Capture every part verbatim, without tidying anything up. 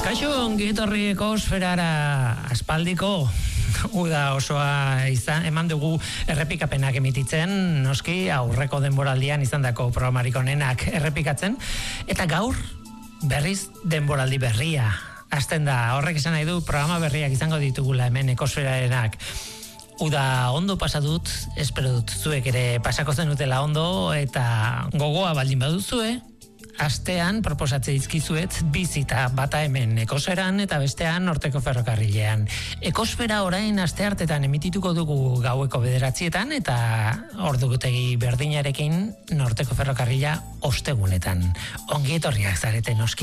Kaixo, ongi etorri ekosferara aspaldiko uda osoa izan, eman dugu errepikapenak emititzen, noski aurreko denboraldian izandako programarik onenak errepikatzen, eta gaur berriz denboraldi berria. Hasten da, horrek izan nahi du programa berriak izango ditugula hemen ekosferarenak. Uda ondo pasatut, espero dut zuek ere pasako zenutela ondo, eta gogoa baldin baduzue, astean proposatze dizkizuet bizita bata hemen ekosferan eta bestean Norteko Ferrokarrilean. Ekosfera orain asteartetan emitituko dugu gaueko bederatzietan eta ordugutegi berdinarekin Norteko Ferrokarrila ostegunetan. Ongi etorriak zarete noski.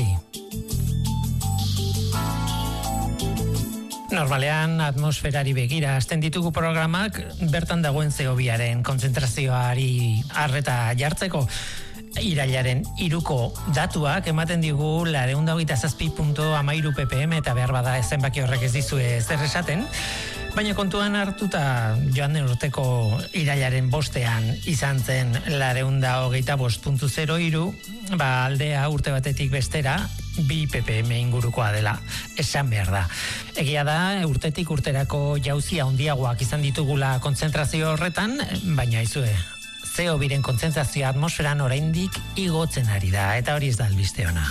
Normalean atmosferari begira hasten ditugu programak bertan dagoen zehobiaren kontzentrazioari arreta jartzeko. Irailaren hiruko datuak ematen digu laurehun eta hogeita zazpi koma hamairu ppm eta behar bada zenbaki horrek ez dizue zer esaten, baina kontuan hartuta joan den urteko irailaren bostean izan zen laurehun eta hogeita bost koma zero hiru, ba aldea urte batetik bestera bi ppm ingurukoa dela, esan behar da. Egia da, urtetik urterako jauzia handiagoak izan ditugula kontzentrazio horretan, baina aizue, C O biren kontzentrazioa atmosferan oraindik igotzen ari da, eta hori ez da albiste ona.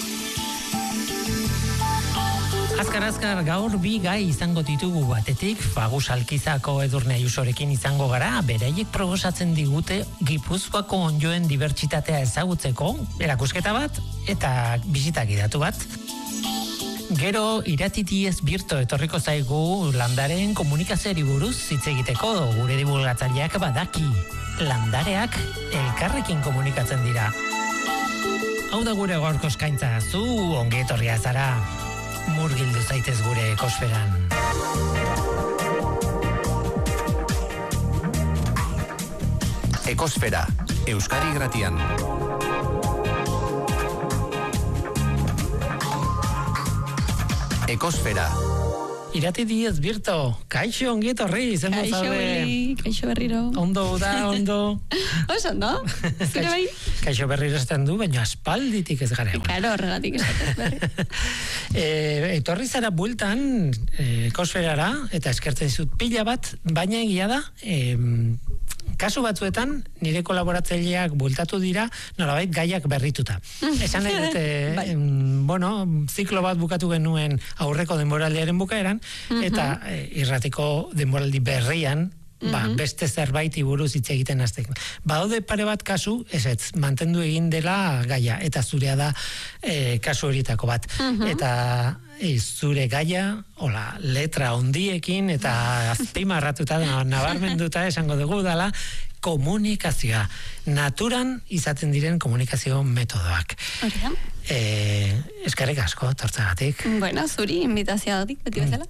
Azkar-azkar gaur bi gai izango ditugu batetik, Fagus Alkizako Edurne Ayusorekin izango gara, beraiek proposatzen digute Gipuzkoako onjoen dibertsitatea ezagutzeko, erakusketa bat, eta bisita gidatu bat. Gero iratitiez birto etorriko zaigu landaren komunikazioari buruz hitz egiteko, gure divulgatzaileak badaki. Landareak elkarrekin komunikatzen dira. Hau da gure gaurko eskaintza, zu ongi etorria zara, murgildu zaitez gure ekosferan. Ekosfera, Euskadi Gratian. Ekosfera. Irati Diez Birto, kaixo ongi etorri, zen Kaixo berri, kaixo berriro. Ondo da, ondo. Oso, no? Zure bai? Kaixo berriro esten du, baina aspalditik ez gara egun. Karo, horregatik esatez berri. e, etorri zara bueltan ekosferara, eta eskertzen zut pila bat, baina egia da, e, kasu batzuetan, nire kolaboratzaileak bueltatu dira, nolabait gaiak berrituta. Esan nahi dute, em, bueno, ziklo bat bukatu genuen aurreko denboraldiaren bukaeran, eta e, irratiko denboraldi berrian, ba, beste zerbaiti buruz hitz egiten hasten. Badaude pare bat kasu, ez ez, mantendu egin dela gaia, eta zurea da e, kasu horitako bat. Eta e, zure gaia, hola, letra ondiekin, eta azpimarratuta, nabarmenduta esango dugu dela, komunikazioa. Naturan izaten diren komunikazio metodoak. Horrean. E, eskerrik asko, tortzagatik. Bueno, zuri, invitazioatik, beti bezala.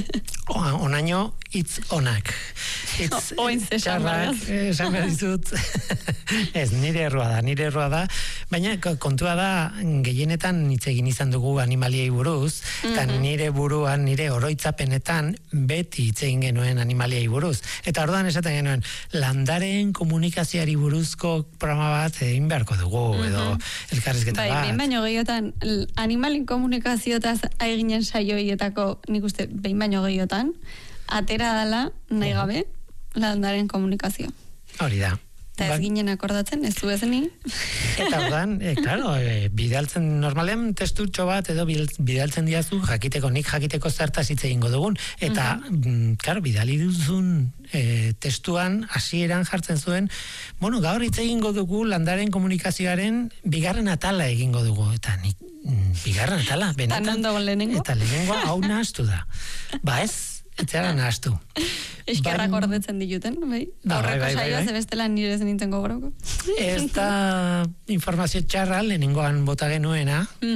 Onaino, hitz onak. Hitz Oin zesan, txarrak, esan behar dizut. Ez, nire errua da, nire errua da. Baina kontua da, gehienetan hitz egin izan dugu animaliei buruz, eta nire buruan, nire oroitzapenetan, beti hitz egin genuen animaliei buruz. Eta orduan esaten genuen, landaren komunikazioari buruzko programa bat egin beharko dugu, edo elkarrizketa bat. Bai, baino gehiotan, animalin komunikazioetaz eginen saioietako, nik uste, behin baino gehiotan, atera dela, nahi gabe, landaren komunikazio. Hori da. Eta ez ginen akordatzen, ez du ez ni. Eta ordan, e, claro, e, bidaltzen, normalean testutxo bat edo bidaltzen diazu, jakiteko, nik jakiteko zertaz hitz egingo dugun. Eta, mm, claro, bidali duzun e, testuan, hasieran jartzen zuen, bueno, gaur hitz egingo dugu landaren komunikazioaren bigarren atala egingo dugu. Eta nik, mm, bigarren atala, benetan. Eta lehenengoa hau nahastu da. Ba ez, etxera nahastu. Eskerrak ordetzen dituten, bai? Aurreko saioa, ze bestela nire zen nintzen gogoroko. Ez da informazio txarra lehenengoan bota genuena,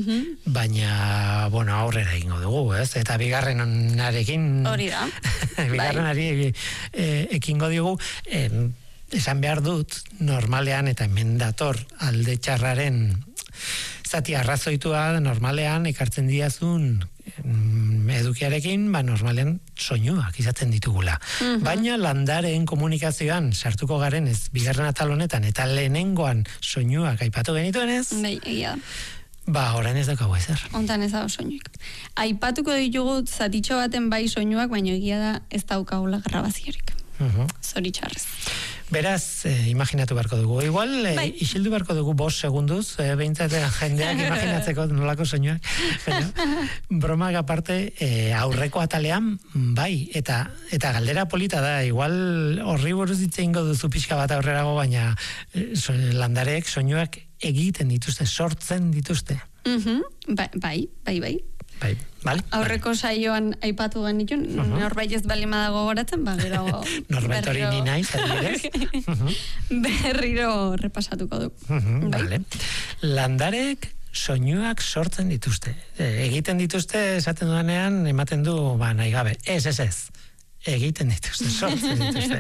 baina, bueno, aurrera egingo dugu, ez? Eta bigarren onarekin... Hori da. Bigarrenari ekingo diogu, esan behar dut, normalean, eta hemen dator alde txarraren zati arrazoitua, normalean ekartzen diazun edukiarekin, ba normalean soinuak izaten ditugula. Uh-huh. Baina landaren komunikazioan sartuko garen ez bigarren atal honetan eta lehenengoan soinuak aipatu genituen ez? Bai, egia. Ba, orain ez daukagu ezer. Hontan ez dago soinuik. Aipatuko ditugu zatitxo baten bai soinuak, baina egia da ez daukagula grabaziorik. Uh-huh. Zoritxarrez. Beraz, eh, imaginatu beharko dugu. Igual, eh, Bai. isildu beharko dugu bost segunduz, eh, behintzat jendeak imaginatzeko nolako soinuak. Baina, bromak aparte, eh, aurreko atalean, bai, eta eta galdera polita da, igual horri buruz hitz egingo duzu pixka bat aurrerago, baina eh, so, landareek soinuak egiten dituzte, sortzen dituzte. Mhm, bai, bai, bai, bai. Bai, vale? Aurreko saioan aipatu genitun, Uh-huh. norbait ez bali madago goratzen, ba, gero... Norbait hori berriro- ni naiz, adibidez. Uh-huh. Berriro repasatuko du. Uh-huh, Bai. vale. Landarek soinuak sortzen dituzte. E, egiten dituzte, esaten duanean, ematen du, ba, nahi gabe. Ez, ez, ez. Egiten dituzte, sortzen dituzte.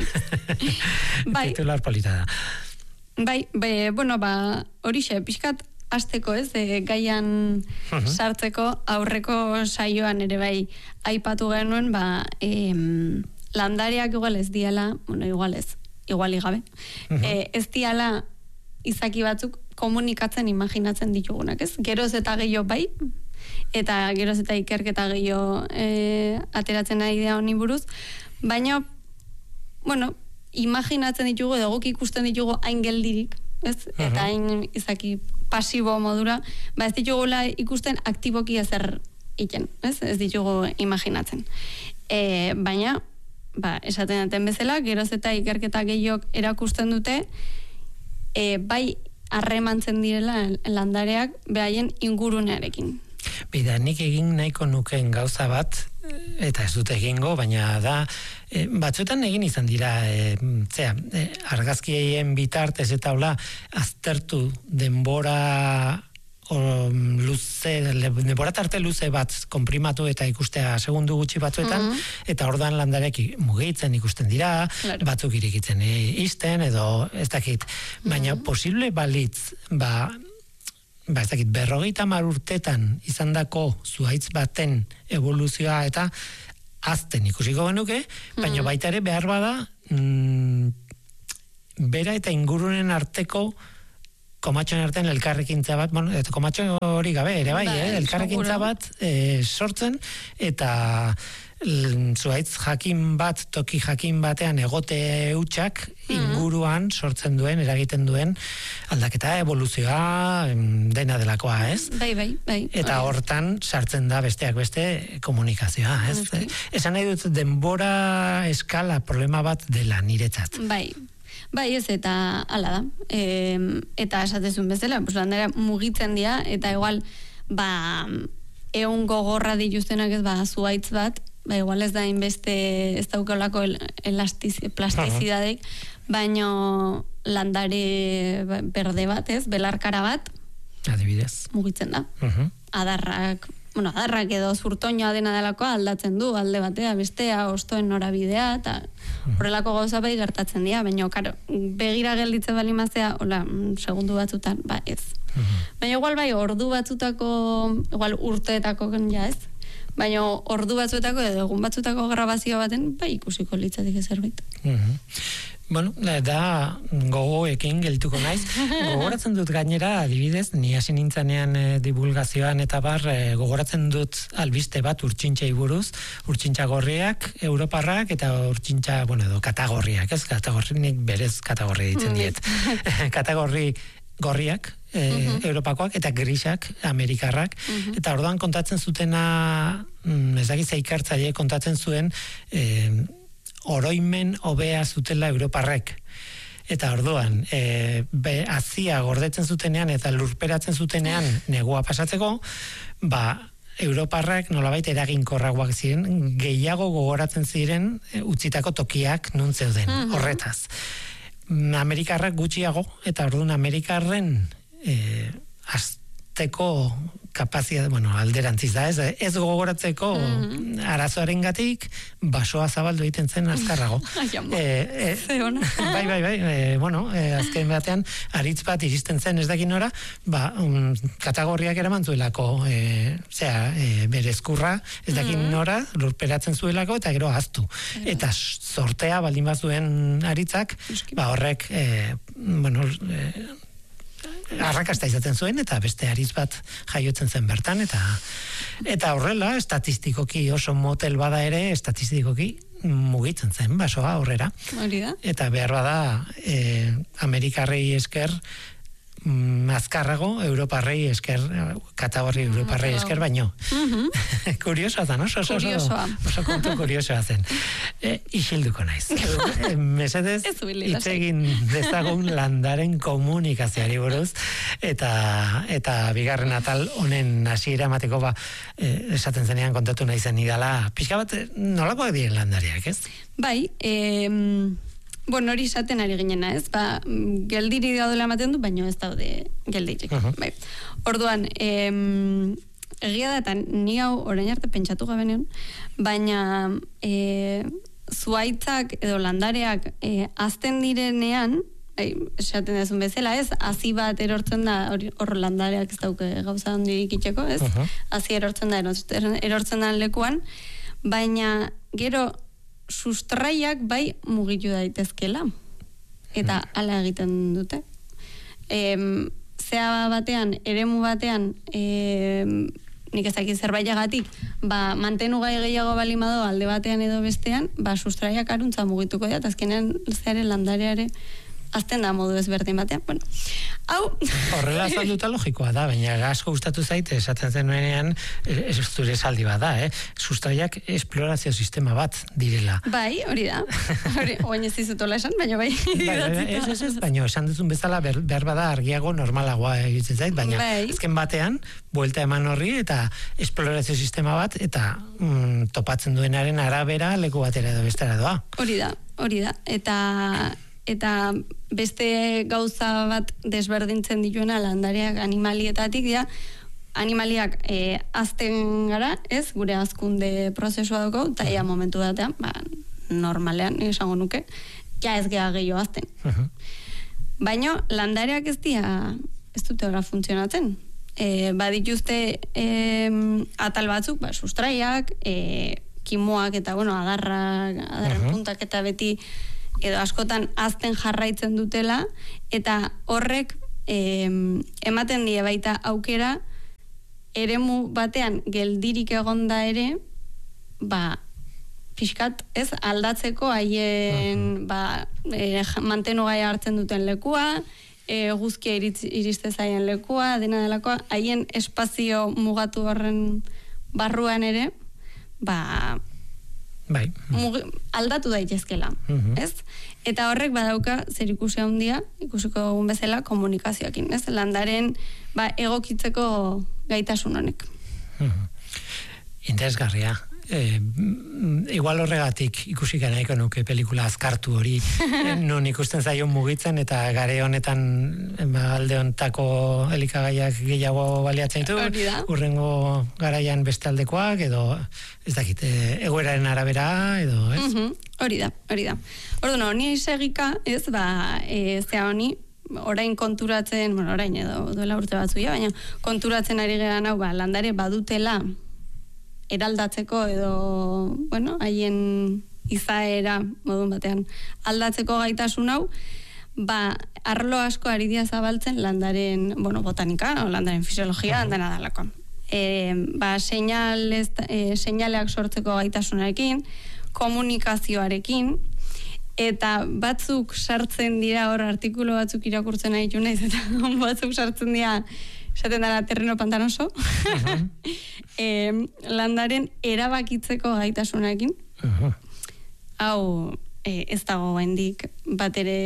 Bai. Titular polita da. Bai, be, bueno, ba, horixe, pixkat asteko ez, e, gaian Mhm. sartzeko aurreko saioan ere bai aipatu genuen, ba, em, landareak igual ez diala, bueno, igual ez, igual igabe, Mhm. e, ez diala izaki batzuk komunikatzen imaginatzen ditugunak, ez? Geroz eta gehiago bai, eta geroz eta ikerketa gehiago e, ateratzen ari da honi buruz, baina, bueno, imaginatzen ditugu, edo guk ikusten ditugu hain geldirik, ez? Eta hain izaki pasibo modura, ba ez ditugula ikusten aktiboki ezer egiten, ez? Ez ditugu imaginatzen. E, baina, ba, esaten daten bezala, geroz eta ikerketa gehiok erakusten dute, e, bai harremantzen direla landareak behaien ingurunearekin. Bida, nik egin nahiko nukeen gauza bat, eta ez dut egingo, baina da, e, batzuetan egin izan dira, e, zera, e, argazkien bitartez eta hola, aztertu denbora o, luze, denbora tarte luze bat konprimatu eta ikustea segundu gutxi batzuetan, Mhm. eta ordan landarek mugitzen ikusten dira, Claro. batzuk irikitzen e, izten, edo ez dakit, baina posible balitz, ba, ba ez dakit, berrogeita hamar urtetan izandako zuhaitz baten evoluzioa eta azten ikusiko genuke, baina baita ere behar bada mm, bera eta ingurunen arteko komatxoen artean elkarrekintza bat, bueno, eta komatxo hori gabe ere bai, Bai, eh? elkarrekintza seguro. bat eh, sortzen, eta l- zuhaitz jakin bat, toki jakin batean egote hutsak inguruan sortzen duen, eragiten duen aldaketa, evoluzioa, em, dena delakoa, ez? Bai, bai, bai. Eta Bai. hortan sartzen da besteak beste komunikazioa, ez? Noski. Esan nahi dut denbora eskala problema bat dela niretzat. Bai. Bai, ez, eta hala da. E, eta esatezun bezala, pues, landera mugitzen dira, eta igual, ba, egun gogorra dituztenak ez, ba, zuhaitz bat, ba, igual ez da inbeste, ez daukalako el, elastiz, plastizidadek, baino landare ba, berde bat, ez, belarkara bat, Adibidez. mugitzen da. Uh-huh. Adarrak, bueno, adarrak edo zurtoñoa dena delakoa aldatzen du, alde batea, bestea, ostoen norabidea, eta horrelako gauza bai gertatzen dira, baina, karo, begira gelditze balimazea, hola, mm, segundu batzutan, ba, ez. Baina igual bai, ordu batzutako, igual urteetako ja ez, baina ordu batzuetako edo egun batzutako grabazio baten, bai ikusiko litzatik zerbait. Mhm. Bueno, da gogoekin gelituko naiz. Gogoratzen dut gainera, adibidez, ni hasi nintzanean e, divulgazioan eta bar, e, gogoratzen dut albiste bat urtsintxei buruz, urtsintxa gorriak, europarrak, eta urtsintxa, bueno, edo katagorriak, ez? Katagorri, nik berez katagorri ditzen diet. Katagorri gorriak, e, europakoak, eta grisak, amerikarrak, eta orduan kontatzen zutena, mm, ez dakiz ikertzaile kontatzen zuen, e, oroimen hobea zutela europarrek. Eta orduan, e, be, azia gordetzen zutenean eta lurperatzen zutenean negua pasatzeko, ba, europarrak nolabait eraginkorragoak ziren, gehiago gogoratzen ziren e, utzitako tokiak nun zeuden, horretaz. Amerikarrak gutxiago, eta orduan Amerikarren e, azteko kapazia, bueno, alderantziz da, ez, ez gogoratzeko mm-hmm. arazoaren gatik, basoa zabaldu egiten zen azkarrago. Ai, ama. e, e, Ze ona. bai, bai, bai, e, bueno, e, azken batean, aritz bat iristen zen ez dakin nora, ba, um, katagorriak eraman zuelako, e, zera, e, bere eskurra, ez dakin nora, lurperatzen zuelako, eta gero ahaztu. Eta sortea baldin bazuen aritzak, ba, horrek, e, bueno, e, arrakasta izaten zuen, eta beste aritz bat jaiotzen zen bertan, eta eta horrela, estatistikoki oso motel bada ere, estatistikoki mugitzen zen, basoa aurrera. Hori da. Eta behar bada, eh, Amerikarrei esker, mm, azkarrago, Europarrei esker, kategori Europarrei esker, baino. Mhm. Kuriosoa zen, oso, oso, oso, Kuriosoa. oso kontu kuriosoa zen. E, isilduko naiz. E, mesedez, Ez ubili, hitz lasai. egin dezagun landaren komunikazioari buruz, eta eta bigarren atal honen hasiera emateko ba, e, esaten zenean kontatu nahi zen idala, pixka bat nolakoak diren landariak, ez? Bai, em, bueno, hori esaten ari ginena, ez? Ba, geldiri daudela ematen du, baina ez daude geldirik. Uh-huh. Bai. Orduan, em, egia da, eta ni hau orain arte pentsatu gabe neon, baina e, zuaitzak edo landareak e, azten direnean, bai, esaten dezun bezala, ez? Hazi bat erortzen da, hori- hor landareak ez dauke gauza handirik itxeko, ez? Uh-huh. Hazi erortzen da, erortzen, erortzen da lekuan, baina gero sustraiak bai mugitu daitezkela. Eta hala egiten dute. Em, zea batean, eremu batean, em, nik ezakit zerbaitagatik, ba, mantenu gai gehiago bali mado alde batean edo bestean, ba, sustraiak aruntza mugituko dira, eta azkenean zeare landareare azten da modu ezberdin batean. Bueno, hau... Horrela azalduta logikoa da, baina asko gustatu zaite esaten zenuenean, ez zure esaldi bat da, eh? Sustraiak esplorazio sistema bat direla. Bai, hori da. Hori, oain ez dizutola esan, baina bai. Bai, bai, ez, ez, ez, baina esan duzun bezala ber, behar bada argiago normalagoa egiten zait, baina Bai. azken batean, buelta eman horri eta esplorazio sistema bat, eta mm, topatzen duenaren arabera leku batera edo bestera doa. Hori da, hori da. Eta eta beste gauza bat desberdintzen dituena landareak animalietatik dira, animaliak e, azten gara, ez, gure azkunde prozesua dauko, eta ea momentu batean, ba, normalean, esango nuke, ja ez geha gehiago azten. Uh-huh. Baina landareak ez dira, ez dute ora funtzionatzen. E, badituzte e, atal batzuk, ba, sustraiak, e, kimuak eta, bueno, adarrak, adarren Uh-huh. puntak eta beti edo askotan azten jarraitzen dutela, eta horrek em, ematen die baita aukera eremu batean geldirik egonda ere, ba, pixkat, ez, aldatzeko haien, ba, e, mantenu gaia hartzen duten lekua, e, guzkia iritz, iriste zaien lekua, dena delakoa, haien espazio mugatu horren barruan ere, ba, Bai. mugi, aldatu daitezkela, Mhm. ez? Eta horrek badauka zer ikusi handia, ikusiko dugun bezala komunikazioakin, ez? Landaren ba, egokitzeko gaitasun honek. Mhm. Interesgarria. E, igual horregatik ikusi nahiko nuke pelikula azkartu hori, non ikusten zaion mugitzen eta gare honetan ba, alde hontako elikagaiak gehiago baliatzen ditu, Hori da. urrengo garaian beste aldekoak edo ez dakit, e, egoeraren arabera edo, ez? Mhm, hori da, hori da. Orduan, honi segika, ez, ba, e, zea honi, orain konturatzen, bueno, orain edo duela urte batzu ja, baina konturatzen ari geran hau, ba, landare badutela eraldatzeko edo, bueno, haien izaera modun batean aldatzeko gaitasun hau, ba, arlo asko ari dira zabaltzen landaren, bueno, botanika, o landaren fisiologia, uh-huh. dena dalako. E, ba, seinales, e, seinaleak sortzeko gaitasunarekin, komunikazioarekin, eta batzuk sartzen dira hor artikulu batzuk irakurtzen nahi naiz eta batzuk sartzen dira esaten dara terreno pantanoso, uh-huh. e, landaren erabakitzeko gaitasunarekin. Uh-huh. Hau e, ez dago hendik bat ere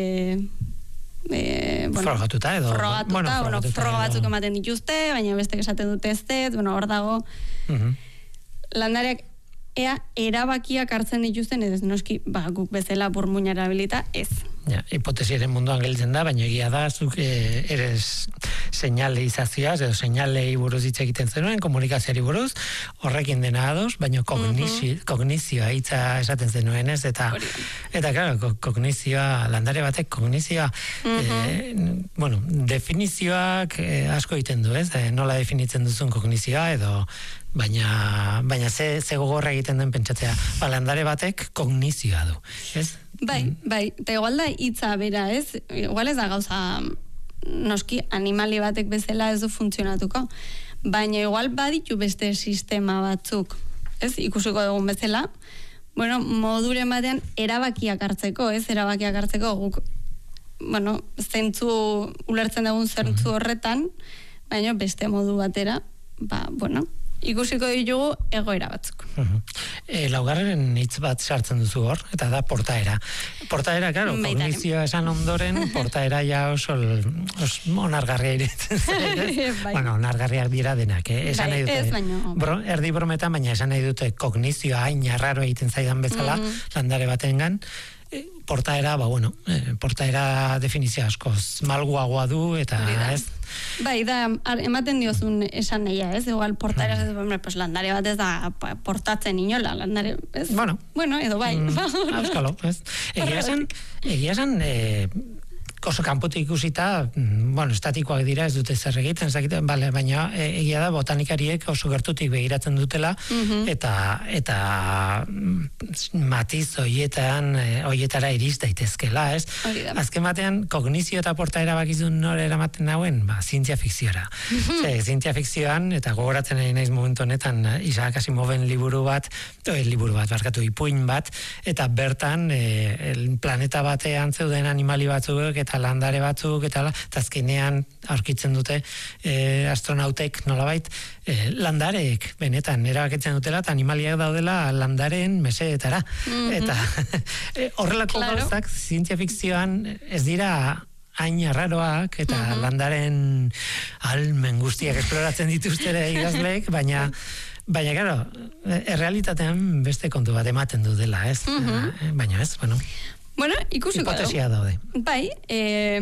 e, bueno, frogatuta edo frogatuta, bueno, bueno, frogatuta froga edo- batzuk ematen dituzte, baina beste esaten dute ez dut, bueno, hor dago Mhm. landareak ea erabakiak hartzen dituzten, ez noski, ba, guk bezala burmuina erabilita, ez. Ja, hipotesiaren munduan gelditzen da, baina egia da, zuk e, ere seinalizazioaz, edo seinalei buruz hitz egiten zenuen, komunikazioari buruz, horrekin dena ados, baina kognizio, uh-huh. kognizioa hitza esaten zenuen ez, eta, eta claro, ko- kognizioa, landare batek kognizioa, Uh-huh. e, bueno, definizioak e, asko egiten du, ez, e, nola definitzen duzun kognizioa, edo, baina, baina ze, ze gogorra egiten den pentsatzea, ba, landare batek kognizioa du, ez? Bai, bai, eta igual da hitza bera, ez? Igual ez da gauza noski animali batek bezala ez du funtzionatuko. Baina igual baditu beste sistema batzuk, ez, ikusiko dugun bezala, bueno, modure batean erabakiak hartzeko, ez, erabakiak hartzeko guk, bueno, zentzu, ulertzen dugun zentzu horretan, baina beste modu batera, ba, bueno, ikusiko ditugu egoera batzuk. Uh-huh. E, laugarren hitz bat sartzen duzu hor, eta da portaera. Portaera, claro, kognizioa esan ondoren, portaera ja oso os, onargarria iretzen zaiz. Bai. Bueno, onargarriak dira denak, eh? Esan bai, nahi dute, ez baino, bro, erdi brometan, baina esan nahi dute kognizioa hain arraro egiten zaidan bezala, mm-hmm. landare batengan, e, portaera, ba, bueno, e, portaera definizio askoz malguagoa du, eta ez... Bai, da, ematen diozun esan nahia, ez? Igual portaera, ez, hombre, pues landare bat ez da portatzen inola, landare, ez? Bueno. Bueno, edo bai. Mm, Euskalo, ez? Egia esan, egia esan, eh, oso kanpotik ikusita, bueno, estatikoak dira, ez dute zer egiten, zakiten, bale, baina egia da botanikariek oso gertutik begiratzen dutela, mm-hmm. eta eta matiz hoietan, hoietara iriz daitezkela, ez? Azken batean, kognizio eta portaera bakizun nore eramaten nauen, ba, zientzia fikziora. Mm-hmm. Ze, zientzia fikzioan, eta gogoratzen ari naiz momentu honetan, Isaac Asimoven liburu bat, o, liburu bat, barkatu, ipuin bat, eta bertan, e, planeta batean zeuden animali batzuk, eta landare batzuk, eta azkenean aurkitzen dute e, astronautek nolabait, e, landareek benetan erabakitzen dutela, eta animaliak daudela landaren meseetara. Mm-hmm. Eta e, horrelako claro. gauzak, zientzia fikzioan ez dira hain arraroak, eta mm-hmm. landaren almen guztiak esploratzen dituztere idazleek, baina baina, claro, errealitatean beste kontu bat ematen du dela, ez? Mm-hmm. Baina ez, bueno... Bueno, ikusiko hipotesia daude. Bai, eh,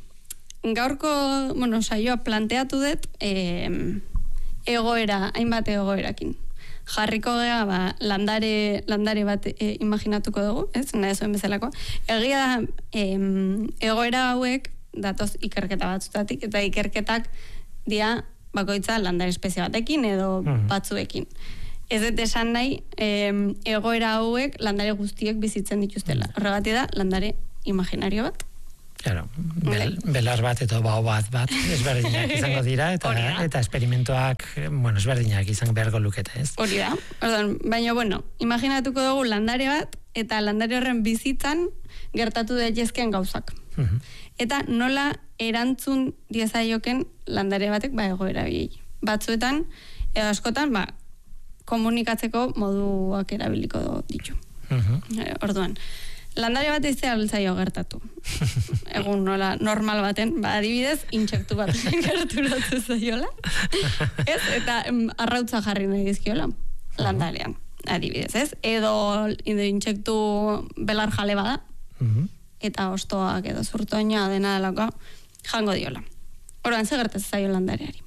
gaurko, bueno, saioa planteatu dut eh, egoera, hainbat egoerakin. Jarriko gea, ba, landare, landare bat eh, imaginatuko dugu, ez? Nahi zuen bezalako. Egia da, eh, egoera hauek datoz ikerketa batzutatik, eta ikerketak dia bakoitza landare espezie batekin edo mm-hmm. batzuekin. Ez dut esan nahi, eh, egoera hauek landare guztiek bizitzen dituztela. Horregatik da, landare imaginario bat. Claro, bel, belar bat eta bao bat bat, ezberdinak izango dira, eta, eta esperimentoak, bueno, ezberdinak izan beharko lukete, ez? Hori da, orduan, baina, bueno, imaginatuko dugu landare bat, eta landare horren bizitzan gertatu daitezkeen gauzak. Uh-huh. Eta nola erantzun diezaioken landare batek, ba, egoera biei. Batzuetan, edo askotan, ba, komunikatzeko moduak erabiliko ditu. Uh-huh. Orduan, landare bat iztea altzaio gertatu. Egun nola normal baten, ba, adibidez, intsektu bat gerturatu zaiola. Ez? Eta em, arrautza jarri nahi dizkiola, landarean, adibidez, ez? Edo, edo intsektu belar jale bada, uh-huh. eta ostoak edo zurtoina dena delako jango diola. Orduan, ze gertatzen zaio landareari.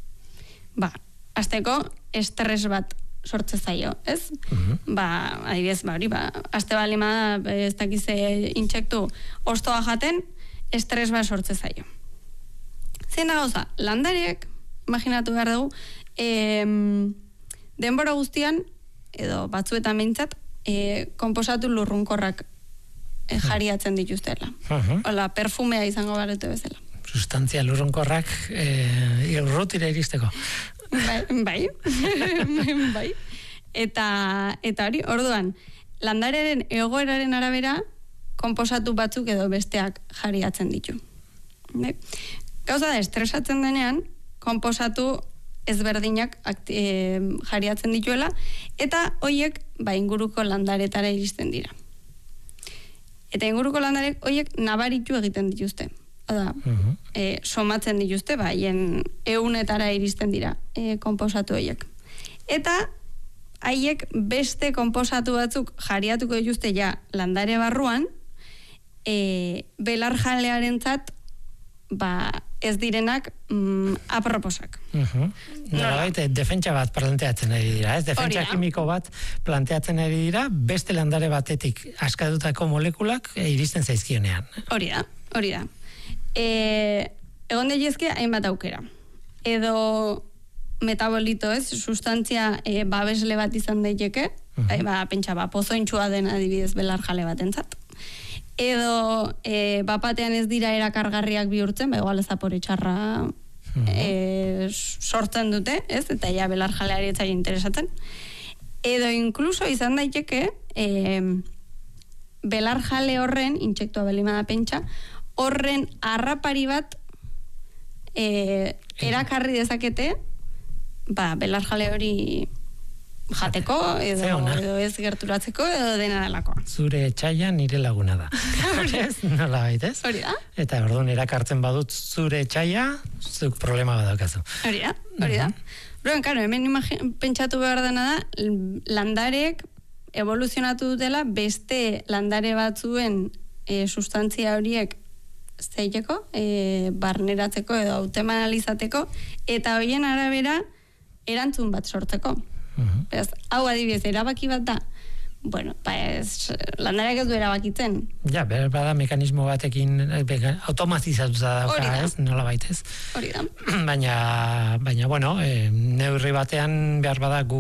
Ba, azteko, estres bat sortze zaio, ez? Uh-huh. Ba, adibidez, ba, hori, ba, azte bali ma, ez dakize intsektu ostoa jaten, estres bat sortze zaio. Zein da gauza, landareek, imaginatu behar dugu, em, denbora guztian, edo batzuetan behintzat, e, komposatu lurrunkorrak e, jariatzen dituztela. Uh-huh. Ola, perfumea izango barete bezala. Sustantzia lurrunkorrak e, irrutira iristeko. Bai, bai. bai. Eta, eta hori, orduan, landareren egoeraren arabera, konposatu batzuk edo besteak jariatzen ditu. Bai? Gauza da, estresatzen denean, konposatu ezberdinak akti, e, jariatzen dituela, eta hoiek, ba, inguruko landaretara iristen dira. Eta inguruko landarek hoiek nabaritu egiten dituzte. Oda, uh-huh. e, somatzen dituzte, ba, hien eunetara iristen dira e, konposatu horiek. Eta haiek beste konposatu batzuk jariatuko dituzte ja landare barruan, e, belar jalearentzat ba, ez direnak mm, aproposak. Uh-huh. Nola baita, defentsa bat planteatzen ari dira, ez? Defentsa kimiko bat planteatzen ari dira, beste landare batetik askatutako molekulak e, iristen zaizkionean. Hori da, hori da. E, egon daitezke hainbat aukera. Edo metabolito, ez, sustantzia e, babesle bat izan daiteke, uh-huh. ba, pentsa, ba, pozointxua den adibidez belar jale batentzat. edo e, bapatean ez dira erakargarriak bihurtzen, ba, igual zapore txarra e, sortzen dute, ez? Eta ja belarjaleari ez zaio interesatzen. Edo inkluso izan daiteke e, belarjale horren, intsektua belimada pentsa, horren harrapari bat e, erakarri dezakete, ba, belarjale hori jateko, edo, edo ez gerturatzeko, edo dena delakoa. Zure etxaia nire laguna da. Ez, nola baitez? Hori da. Eta orduan erakartzen badut zure etxaia, zuk problema badaukazu. Hori da, hori da. Horren, karo, hemen imagine, pentsatu behar dena da, landarek evoluzionatu dutela beste landare batzuen e, sustantzia horiek zeiteko, e, barneratzeko edo autoanalizateko, eta horien arabera erantzun bat sortzeko. Uh-huh. Beraz, hau adibidez, erabaki bat da, bueno, ba ez, landareak ez du erabakitzen. Ja, behar bada mekanismo batekin automatizatuta dauka, ez? Nola baitez. Hori da. Baina, baina, bueno, e, neurri batean behar bada gu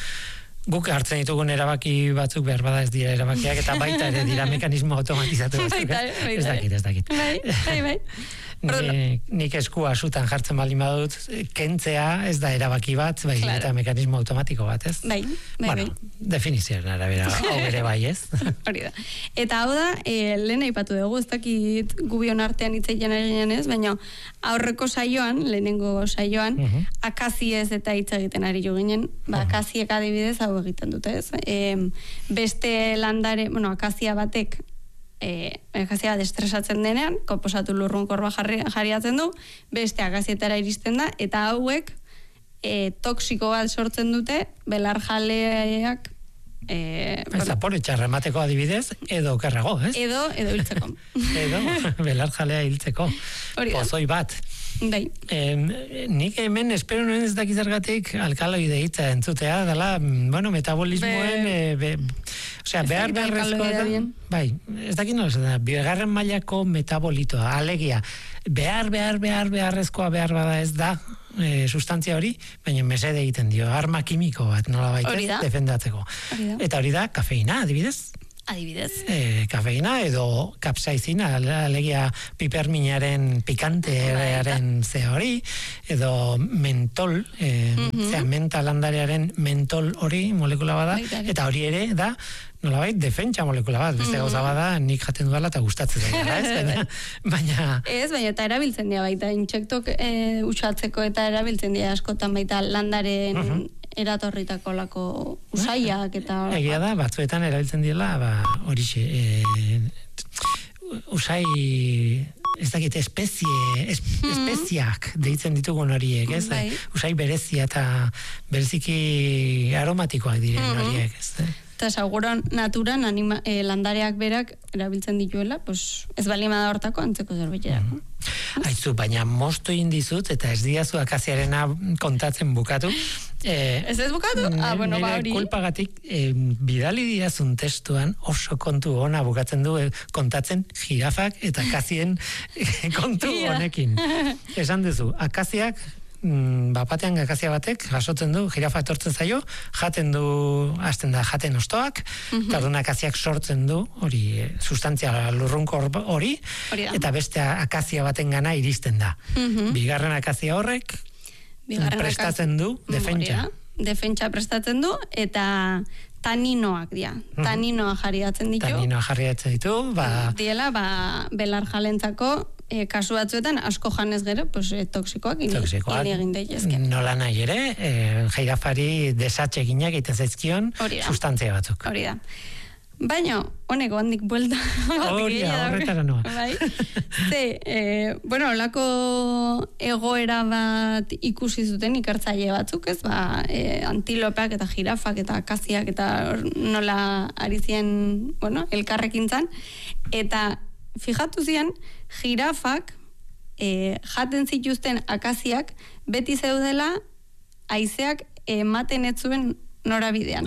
guk hartzen ditugun erabaki batzuk behar bada ez dira erabakiak, eta baita ere dira mekanismo automatizatu batzuk. Baita, baita. Ez dakit, ez dakit. Bai, bai, bai. Nik, nik eskua sutan jartzen baldin badut, kentzea ez da erabaki bat, bai, claro. Eta mekanismo automatiko bat, ez? Bai, bai, bueno, bai. Definizioen arabera, hau ere bai, ez? Hori da. Eta hau da, e, lehen aipatu dugu, ez dakit gubion artean hitzeien eginen ez, baina aurreko saioan, lehenengo saioan, uh-huh. akaziez eta hitz egiten ari jo ginen, ba, akaziek adibidez hau egiten dute, ez? E, beste landare, bueno, akazia batek, E, akazia destresatzen denean, komposatu lurrunkor bat jarri, jarriatzen du, beste akazietara iristen da, eta hauek e, toksiko bat sortzen dute, belarjaleak e, zapore txarra emateko adibidez, edo kerrago, ez? Edo, edo hiltzeko. Edo, belarjalea hiltzeko. Pozoi bat. Bai. Eh, nik hemen espero nuen ez dakizargatik alkaloide hitza entzutea, dela, bueno, metabolismoen, be, e, be, osea, behar beharrezkoa da, bai, ez dakit nola, da, bigarren mailako metabolitoa, alegia, behar, behar, behar, beharrezkoa behar bada ez da, e, sustantzia hori, baina mesede egiten dio, arma kimiko bat, nola baitez, defendatzeko. Hori eta hori da, kafeina, adibidez? Adibidez. E, kafeina edo kapsaizina, alegia piperminaren pikantearen ze hori, edo mentol, e, mm-hmm. zera, menta landarearen mentol hori molekula bada, eta hori ere da, nolabait, defentsa molekula bat, beste gauza bada, nik jaten dudala eta gustatzen dela, ez? Baina, baina... Ez, baina eta erabiltzen dira baita, intsektok e, usatzeko eta erabiltzen dira askotan baita landaren uh-huh. eratorritako lako usaiak eta... Egia da, batzuetan erabiltzen dira, ba, horixe, e, usai... ez dakit, espezie, es, mm-hmm. espeziak deitzen ditugun horiek, ez? Bai. Usai berezia eta bereziki aromatikoak diren mm-hmm. horiek, ez? Eta seguron naturan anima, eh, landareak berak erabiltzen dituela, pues, ez balima da hortako antzeko zerbitxerako. Mm. Aizu, baina mostu indizut eta ez diazu akaziarena kontatzen bukatu. Eh, ez ez bukatu? Ah, bueno, ba hori. Nire kulpagatik, eh, bidali diazun testuan oso kontu ona bukatzen du eh, kontatzen jirafak eta akazien kontu honekin. Esan duzu, akaziak bapatean akazia batek jasotzen du, jirafa etortzen zaio, jaten du, hasten da jaten ostoak, mm-hmm. eta orduan akaziak sortzen du, hori, sustantzia lurrunkor hori, eta beste akazia baten gana iristen da. Mm-hmm. Bigarren akazia horrek, Bigarren prestatzen du, defentsa. Defentsa prestatzen du, eta taninoak dira. Mm-hmm. Taninoa jarriatzen ditu. Taninoa jarriatzen ditu, ba... Diela, ba, belar jalentzako, E, kasu batzuetan asko janez gero, pues, e, toksikoak ini, ini egin daitezke. Nola nahi ere, e, jirafari desatxe ginak egiten zaizkion sustantzia batzuk. Hori da. Baina, honeko handik buelta. Hori da, horretara noa. Bai? Ze, e, bueno, olako egoera bat ikusi zuten ikertzaile batzuk, ez? Ba, e, antilopeak eta jirafak eta akaziak eta nola ari zien, bueno, elkarrekin zan. Eta fijatu zian, jirafak e, jaten zituzten akaziak beti zeudela haizeak ematen ez zuen norabidean.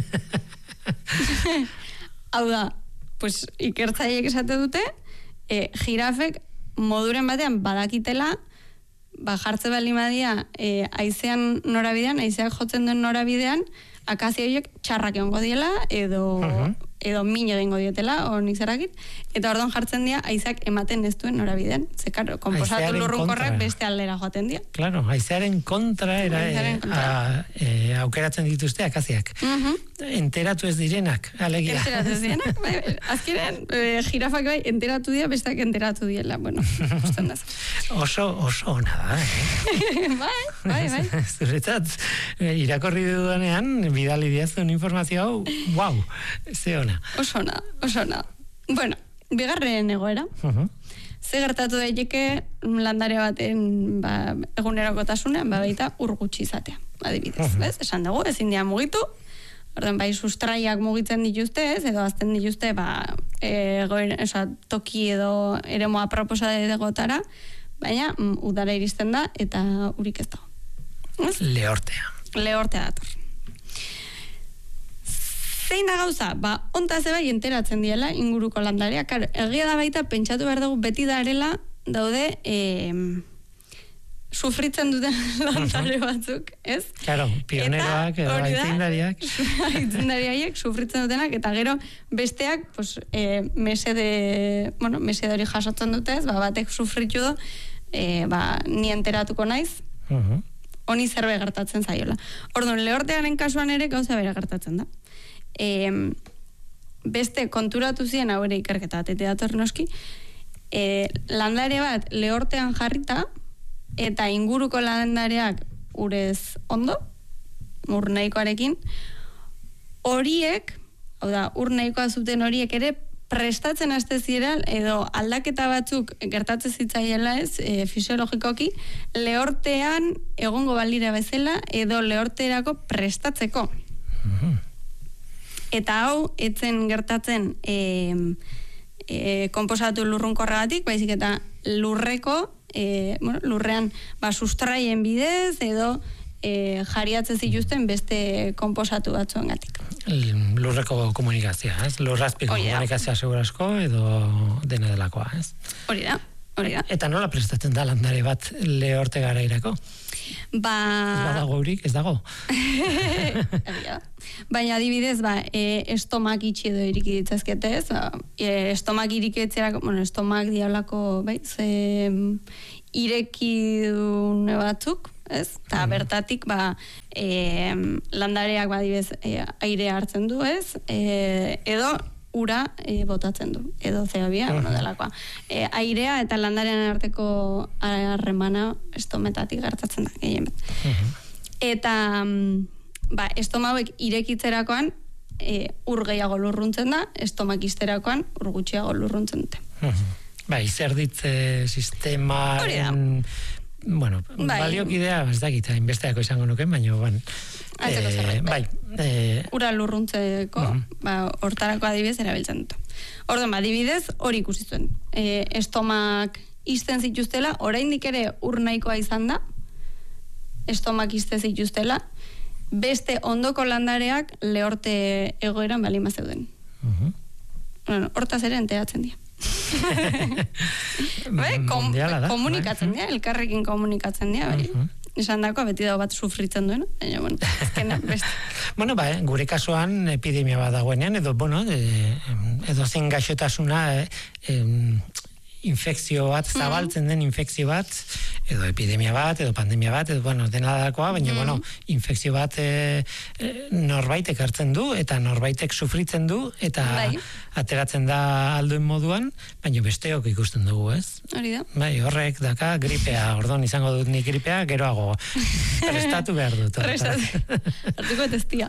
Hau da, pues, ikertzaileek esate dute, e, jirafek moduren batean badakitela, ba, jartze bali madia e, haizean norabidean, haizeak jotzen duen norabidean, akazia horiek txarrak egongo diela, edo, uh-huh. edo min egingo diotela, o nik zerakit, eta orduan jartzen dira, aizak ematen ez duen norabidean. Ze, karo, komposatu lurrunkorrak beste aldera joaten dira. Claro, haizearen kontra, era, Haizearen kontra. A, e, aukeratzen dituzte akaziak. Mhm. Enteratu ez direnak, alegia. Enteratu ez direnak, bai, azkenean, e, jirafak bai, enteratu dira, bestak enteratu diela, bueno, usten da. Oso, oso ona da, eh? bai, bai, bai. Zuretzat, e, irakorri dudanean, bidali diazun informazio hau, wow, ze ona. Oso ona, oso ona. Bueno, bigarren egoera. Uh-huh. Ze gertatu daiteke landare baten ba, egunerokotasunean, ba, baita ur gutxi izatea, adibidez, Uh-huh. bez? Esan dugu, ezin dira mugitu, orden bai sustraiak mugitzen dituzte, ez, edo azten dituzte, ba, egoen, oza, toki edo eremoa proposa egotara, baina mm, udara iristen da, eta urik ez dago. Ez? Lehortea. Lehortea dator. Zein da gauza? Ba, onta zebai enteratzen diela inguruko landaria. Karo, egia da baita, pentsatu behar dugu beti darela daude e, sufritzen duten landare batzuk, ez? Claro, pioneroak, edo aitzindariak. Aitzindariak sufritzen dutenak, eta gero besteak, pues, e, mesede, bueno, mesede hori jasotzen dute, ez? Ba, batek sufritu du, e, ba, ni enteratuko naiz, Uh-huh. honi zerbe gertatzen zaiola. Orduan, lehortearen kasuan ere gauza bere gertatzen da. E, beste konturatu ziren hau ere ikerketa atete dator noski, e, landare bat lehortean jarrita eta inguruko landareak urez ondo, ur nahikoarekin, horiek, hau da, ur nahikoa zuten horiek ere prestatzen haste ziren edo aldaketa batzuk gertatzen zitzaiela, ez, e, fisiologikoki, lehortean egongo balira bezala edo lehorterako prestatzeko. Uh-huh. Eta hau, etzen gertatzen e, e, konposatu lurrunkorragatik, baizik eta lurreko, e, bueno, lurrean ba, sustraien bidez, edo e, jariatzen zituzten beste konposatu batzuengatik. Lurreko komunikazioa, ez? Lurrazpiko komunikazioa segurasko, edo dena delakoa, ez? Hori da, hori da. Eta nola prestatzen da landare bat lehorte garairako? Ba... Ez badago urik, ez dago. Baina adibidez, ba, e, estomak itxi edo iriki ditzazkete, ez? E, estomak iriketzerako, bueno, estomak diablako, bai, ze ireki dune batzuk, ez? Eta bertatik, ba, e, landareak, ba, adibidez, e, aire hartzen du, ez? E, edo ura e, botatzen du, edo zeobia, uh-huh. bueno, delakoa. E, airea eta landarean arteko harremana estometatik gertatzen da, gehien bat. Uh-huh. Eta, ba, estomauek irekitzerakoan e, ur gehiago lurruntzen da, estomak izterakoan ur gutxiago lurruntzen dute. Uh-huh. Ba, izerditze sistemaren... Bueno, bai. Baliokidea, ez dakit, inbesteako izango nuken, baina, ban, Atzeko eh, zerbait, bai. bai eh, ura lurruntzeko, uh-huh. ba, hortarako adibidez erabiltzen dute. Orduan, ba, adibidez, hori ikusi zuen. E, estomak izten zituztela, oraindik ere ur nahikoa izan da, estomak izte zituztela, beste ondoko landareak lehorte egoeran balima zeuden. Uh-huh. Bueno, hortaz ere enteratzen dira. bai, kom, da, komunikatzen dira, elkarrekin komunikatzen dira, bai. Uh-huh. Esan dako, beti dago bat sufritzen duena, baina, bueno, ezkena, beste. Bueno, ba, gure kasuan epidemia bat dagoenean, edo, bueno, e, edo zein gaixotasuna, e, e, infekzio bat, zabaltzen den infekzio bat, edo epidemia bat, edo pandemia bat, edo, bueno, dena dakoa, baina, mm. bueno, infekzio bat e, e, norbaitek hartzen du, eta norbaitek sufritzen du, eta bai. Ateratzen da alduen moduan, baina besteok ikusten dugu, ez? Hori da. Bai, horrek daka gripea, ordon izango dut nik gripea, geroago prestatu behar dut. Prestatu. Artuko testia.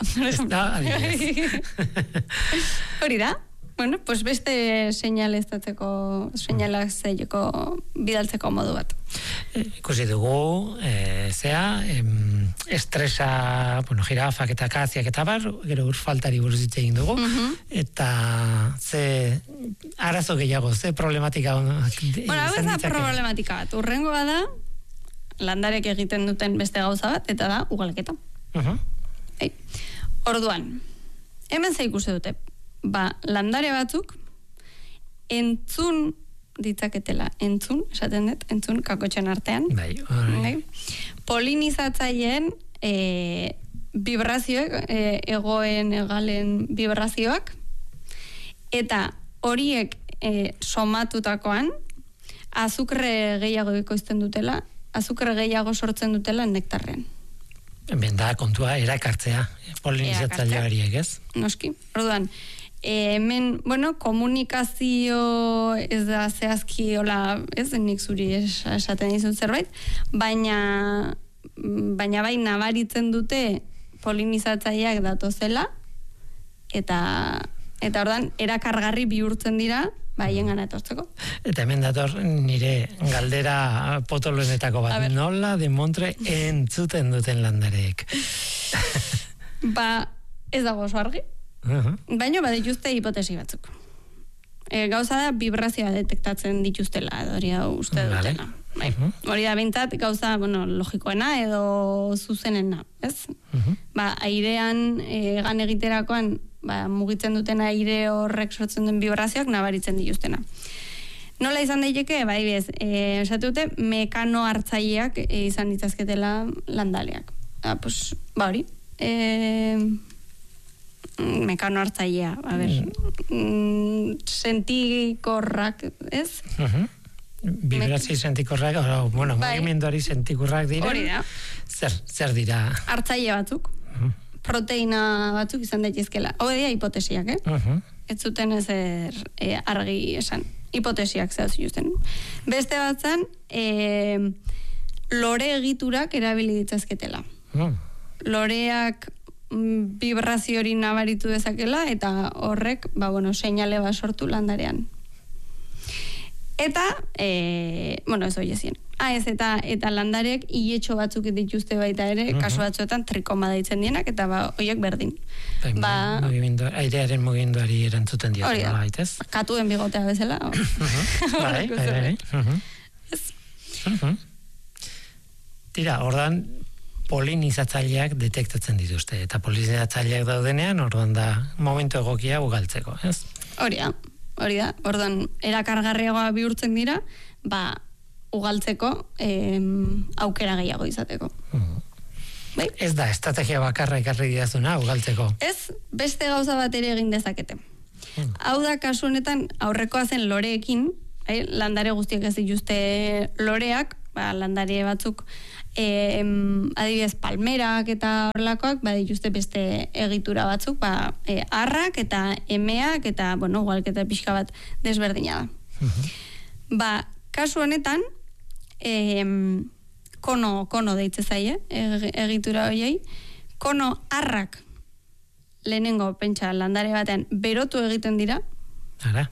Hori da. Bueno, pues beste seinaleztatzeko, seinalak zeieko bidaltzeko modu bat. E, ikusi dugu, e, zea, em, estresa, bueno, jirafak eta akaziak eta bar, gero ur faltari buruz hitz egin dugu, uh-huh. eta ze arazo gehiago, ze problematika bueno, hau ez da problematika bat. Urrengoa da, landarek egiten duten beste gauza bat, eta da, ugalketa. Uh-huh. Hey. Orduan, hemen ze ikusi dute, ba, landare batzuk entzun ditzaketela, entzun, esaten dut, entzun kakotxen artean. Bai, bai. Polinizatzaileen e, vibrazioek, e, egoen egalen vibrazioak, Eta horiek e, somatutakoan, azukre gehiago ekoizten dutela, azukre gehiago sortzen dutela nektarrean. Ben da, kontua, erakartzea, polinizatzaileariek, ez? Noski, orduan, e, hemen, bueno, komunikazio ez da zehazki, hola, ez, nik zuri es, esaten dizut zerbait, baina, baina bai nabaritzen dute polinizatzaileak datozela, eta, eta orduan, erakargarri bihurtzen dira, ba, hien gana etortzeko. Eta hemen dator nire galdera potoloenetako bat. Nola demontre entzuten duten landareek? Ba, ez dago oso argi. Uh-huh. Baina badituzte hipotesi batzuk. E, gauza da vibrazioa detektatzen dituztela, edo hori hau uste vale. dutena. Bai. Uh-huh. Hori da bintzat gauza, bueno, logikoena edo zuzenena, ez? Uh-huh. Ba, airean e, gan egiterakoan ba, mugitzen duten aire horrek sortzen den vibrazioak nabaritzen dituztena. Nola izan daiteke, bai bez, e, esatu dute, mekano hartzaileak e, izan ditzazketela landaleak. Ah, pues, ba hori, e, mekano hartzailea, a ber, mm, sentikorrak, ez? Uh-huh. Vibrazio sentikorrak, o, bueno, bai. Mugimenduari sentikorrak dira. Hori da. Zer, zer dira? Hartzaile batzuk. Uh-huh. Proteina batzuk izan daitezkela. Hau edia hipotesiak, eh? Uh-huh. Ez zuten ezer e, argi esan. Hipotesiak zehaz justen. Beste batzan, e, lore egiturak erabili ditzazketela. Uh-huh. Loreak mm, vibrazio hori nabaritu dezakela, eta horrek, ba, bueno, seinale bat sortu landarean. Eta, e, bueno, ez hori ezien. Ah, ez, eta, eta landarek hiletxo batzuk dituzte baita ere, uh-huh. kasu batzuetan trikoma deitzen dienak, eta ba, horiek berdin. Bai, ba, mugimendu, airearen mugimenduari erantzuten diote. Hori da, baitez? Katuen bigotea bezala. Uh-huh. Bai, bai, bai. Uh-huh. Uh-huh. Tira, ordan polinizatzaileak detektatzen dituzte, eta polinizatzaileak daudenean, ordan da momentu egokia ugaltzeko, ez? Hori da. Hori da, orduan, erakargarriagoa bihurtzen dira, ba, ugaltzeko em, aukera gehiago izateko. Uh-huh. Bai? Ez da, estrategia bakarra ekarri didazuna, ugaltzeko. Ez, beste gauza bat ere egin dezakete. Uh-huh. Hau da, kasu honetan, aurrekoa zen loreekin, eh, landare guztiak ez dituzte loreak, ba, landare batzuk, E, adibidez palmerak eta horrelakoak ba dituzte beste egitura batzuk, ba e, arrak eta emeak eta bueno, ugalketa pixka bat desberdina da. Uh-huh. Ba, kasu honetan e, kono kono deitze zaie egitura hoiei, kono arrak lehenengo pentsa landare batean berotu egiten dira. Ara.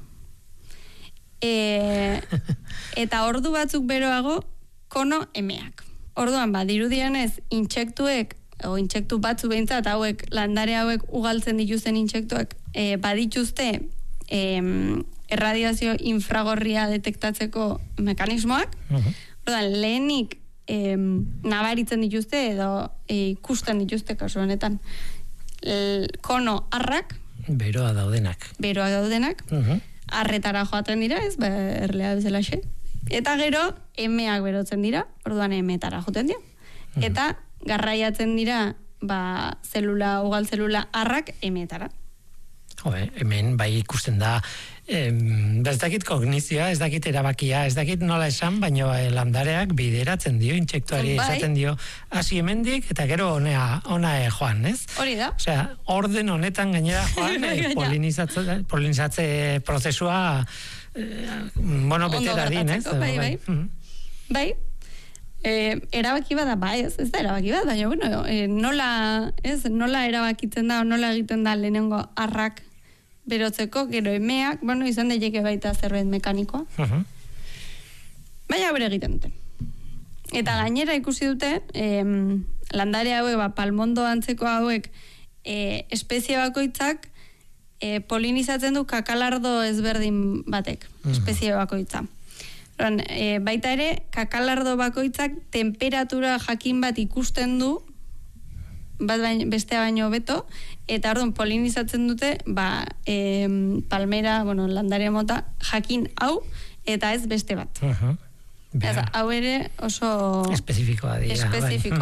E, eta ordu batzuk beroago kono emeak. Orduan, ba, dirudianez, intsektuek, o intsektu batzu behintzat, hauek, landare hauek ugaltzen dituzten intsektuek, e, badituzte e, erradiazio infragorria detektatzeko mekanismoak. Uh-huh. Orduan, lehenik e, nabaritzen dituzte edo e, ikusten dituzte kasu honetan. L, kono arrak. Beroa daudenak. Beroa daudenak. Uh-huh. Arretara joaten dira, ez, ba, erlea bezala xe. Eta gero, emeak berotzen dira, orduan emetara joten dira. Mm. Eta garraiatzen dira, ba, zelula, ugal zelula arrak emetara. Joe, hemen bai ikusten da, em, ez dakit kognizioa, ez dakit erabakia, ez dakit nola esan, baina landareak bideratzen dio, intsektuari bai. Esaten dio, hasi hemendik, eta gero honea, ona e, joan, ez? Hori da. Osea, orden honetan gainera joan, e, polinizatze, polinizatze prozesua, Eh, bueno, bete da din, ez? Bai, bai. Uh-huh. Bai. Eh, erabaki bada, bai, ez, ez da erabaki bat, baina, bueno, eh, nola, ez, nola erabakitzen da, nola egiten da lehenengo arrak berotzeko, gero emeak, bueno, izan daiteke baita zerbait mekanikoa. Uh-huh. Baina bere egiten dute. Eta gainera ikusi dute, eh, landare hauek, ba, palmondo antzeko hauek, eh, espezie bakoitzak, E, polinizatzen du kakalardo ezberdin batek, mm-hmm. espezie bakoitza. Ron, e, baita ere, kakalardo bakoitzak temperatura jakin bat ikusten du, bat baino, bestea baino beto, eta orduan polinizatzen dute, ba, e, palmera, bueno, landare mota, jakin hau, eta ez beste bat. Uh-huh. Ez, hau ere oso... Espezifikoa dira. Espezifiko. Bai.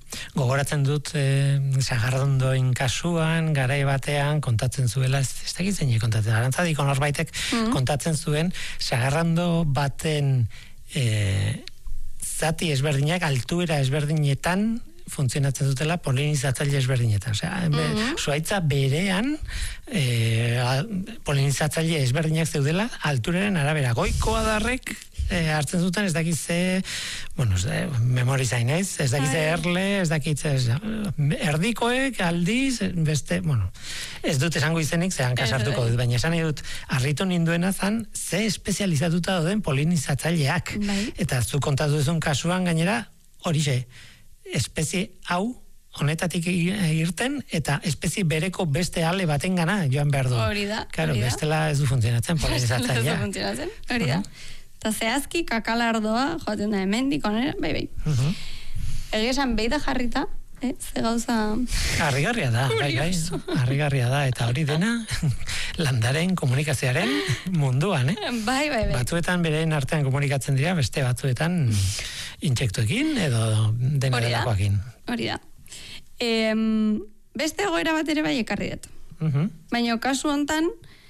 gogoratzen dut e, Sagarrondoin kasuan, garai batean kontatzen zuela, ez, ez dakit zein kontatzen, Arantzadiko norbaitek mm-hmm. kontatzen zuen, Sagarrondo baten e, zati ezberdinak, altuera ezberdinetan, funtzionatzen dutela polinizatzaile ezberdinetan. Osea, mm-hmm. zuaitza berean e, polinizatzaile ezberdinak zeudela alturaren arabera. Goiko adarrek e, hartzen zuten ez dakiz ze, bueno, ze, memorizain ez, ez dakiz ze erle, ez dakiz ez, erdikoek aldiz, beste, bueno, ez dut esango izenik zehan kasartuko dut, baina esan dut, harritu ninduena zan, ze espezializatuta dauden polinizatzaileak. Bai. Eta zu kontatu duzun kasuan gainera, horixe, espezie hau honetatik irten eta espezie bereko beste ale baten gana joan behar du. Hori da. Claro, bestela ez du funtzionatzen polinizatzailea. Ez du funtzionatzen, hori da. Eta zehazki kakalardoa joaten da hemendik onera, bai bai. Uh-huh. Egia esan beida jarrita, eh, ze gauza... Harrigarria da, bai bai, harrigarria da, eta hori dena landaren komunikazioaren munduan, eh? Bai, bai, bai. Batzuetan beren artean komunikatzen dira, beste batzuetan intsektuekin edo dena delakoakin. Hori da. E, beste egoera bat ere bai ekarri dut. Uh-huh. Baina kasu hontan,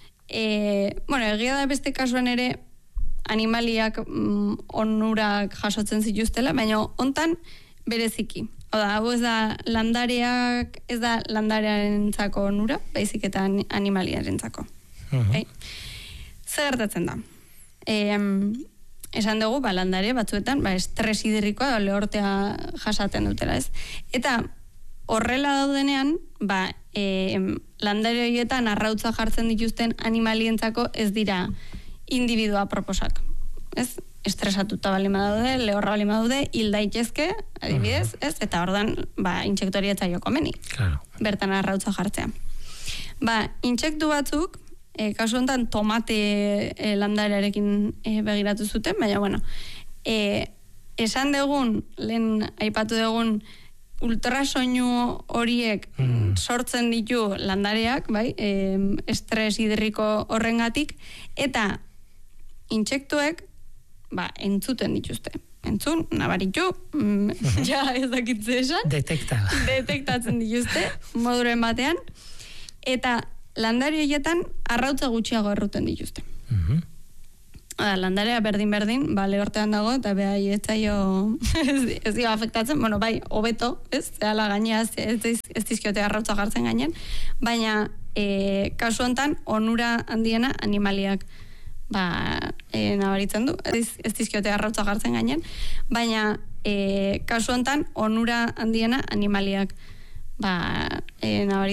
e, bueno, egia da beste kasuan ere animaliak mm, onurak jasotzen zituztela, baina hontan bereziki. Oda, hau ez da landareak, ez da landarearentzako onura, baizik eta animaliarentzako. Uh-huh. Okay? Zer gertatzen da? E, esan dugu, ba, landare batzuetan, ba, estres hidrikoa, lehortea jasaten dutela, ez? Eta horrela daudenean, ba, e, landare horietan arrautza jartzen dituzten animalientzako ez dira individua proposak, ez? Estresatuta balima daude, lehorra balima daude, hil daitezke, adibidez, ez? Eta ordan, ba, intsektori etza joko meni. Claro. Bertan arrautza jartzea. Ba, intsektu batzuk, e, kasu honetan tomate e, landarearekin e, begiratu zuten, baina, bueno, e, esan dugun, lehen aipatu dugun, ultrasoinu horiek mm. sortzen ditu landareak, bai, e, estres hidriko horrengatik, eta intsektuek, ba, entzuten dituzte. Entzun, nabaritu, mm, ja ez dakitze esan. Detekta. Detektatzen dituzte, moduren batean. Eta landare horietan arrautza gutxiago erruten dituzte. Mm-hmm. Oda, landarea berdin-berdin, ba, lehortean dago, eta beha etzaio ez, ez dio afektatzen, bueno, bai, hobeto, ez? Zehala gainea, ez, ez, ez dizkiote arrautza jartzen gainen, baina e, kasu hontan onura handiena animaliak ba, e, nabaritzen du, ez, ez dizkiote arrautza jartzen gainen, baina e, kasu hontan onura handiena animaliak ba, e, nabaritzen